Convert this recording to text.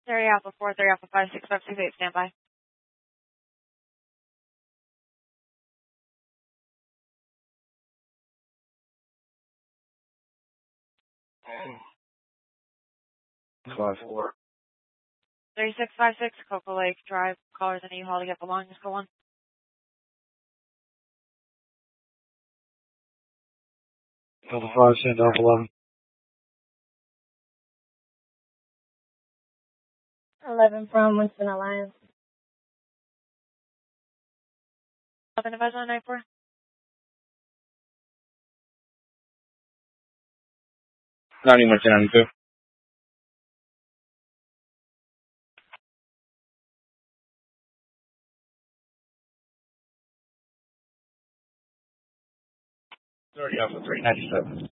30 Alpha 4, 30 Alpha 5, 6, 5, 6, 8, standby. Five four. 3656, Cocoa Lake Drive, callers in U-Haul to get belongings, go on. Delta 5, Stand Alpha 11. 11 from Winston Alliance. 11 advise on 94. 90 Winston 92. Alpha 397.